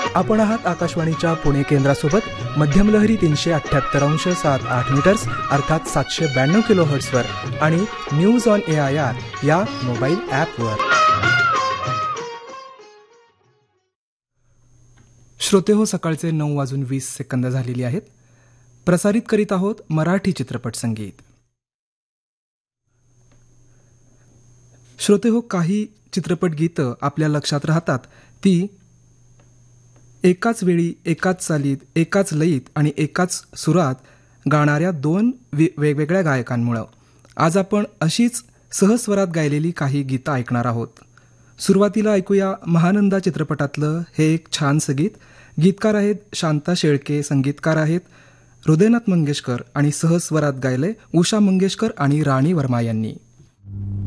आपण आहात आकाशवाणीच्या पुणे केंद्रासोबत मध्यमलहरी 378.7 मीटर्स अर्थात 792 किलोहर्ट्झवर आणि न्यूज ऑन AIR या मोबाईल ॲपवर. श्रोते हो, सकाळचे 9:20 झालेली आहेत. प्रसारित करीत आहोत मराठी चित्रपट संगीत. श्रोते हो, काही चित्रपट गीतं आपल्या लक्षात राहतात ती एकाच वेळी, एकाच चालीत, एकाच लयीत आणि एकाच सुरात गाणाऱ्या दोन वेगवेगळ्या गायकांमुळं. आज आपण अशीच सहस्वरात गायलेली काही गीतं ऐकणार आहोत. सुरुवातीला ऐकूया महानंदा चित्रपटातलं हे एक छानसं गीत. गीतकार आहेत शांता शेळके, संगीतकार आहेत हृदयनाथ मंगेशकर आणि सहस्वरात गायले उषा मंगेशकर आणि राणी वर्मा यांनी.